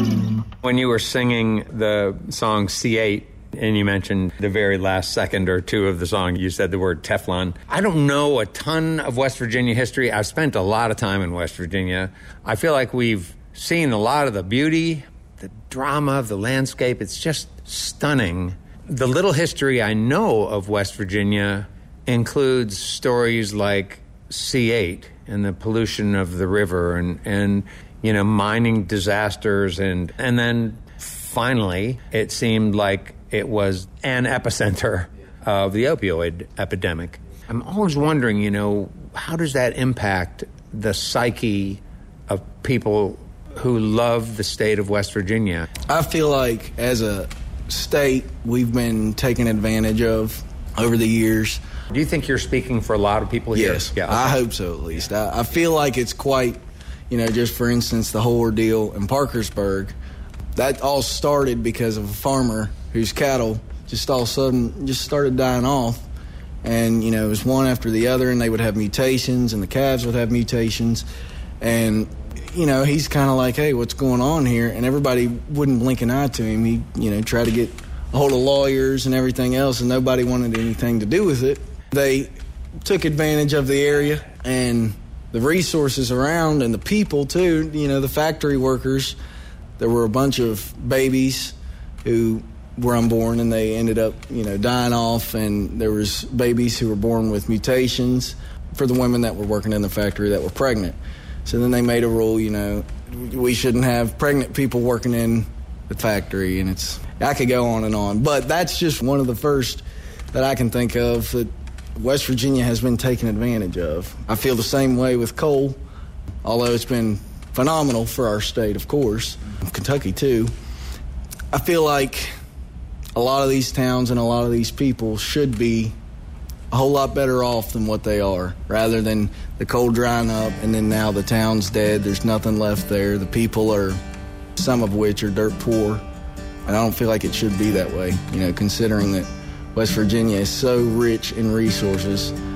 When you were singing the song C8, and you mentioned the very last second or two of the song, you said the word Teflon. I don't know a ton of West Virginia history. I've spent a lot of time in West Virginia. I feel like we've seen a lot of the beauty, the drama, the landscape. It's just stunning. The little history I know of West Virginia includes stories like C8 and the pollution of the river and you know, mining disasters. And then finally, it seemed like it was an epicenter of the opioid epidemic. I'm always wondering, you know, how does that impact the psyche of people who love the state of West Virginia? I feel like as a state, we've been taken advantage of over the years. Do you think you're speaking for a lot of people here? Yes, yeah, okay. I hope so at least. I feel like it's quite, you know, just for instance, the whole ordeal in Parkersburg, that all started because of a farmer whose cattle just all of a sudden just started dying off. And, you know, it was one after the other, and they would have mutations, and the calves would have mutations. And, you know, he's kind of like, hey, what's going on here? And everybody wouldn't blink an eye to him. He, you know, tried to get a hold of lawyers and everything else, and nobody wanted anything to do with it. They took advantage of the area and the resources around and the people, too. You know, the factory workers, there were a bunch of babies who were unborn, and they ended up, you know, dying off. And there was babies who were born with mutations for the women that were working in the factory that were pregnant. So then they made a rule, you know, we shouldn't have pregnant people working in the factory. And I could go on. But that's just one of the first that I can think of that West Virginia has been taken advantage of. I feel the same way with coal, although it's been phenomenal for our state, of course, Kentucky too. I feel like a lot of these towns and a lot of these people should be a whole lot better off than what they are, rather than the coal drying up and then now the town's dead, there's nothing left there. The people are, some of which are dirt poor, and I don't feel like it should be that way, you know, considering that West Virginia is so rich in resources.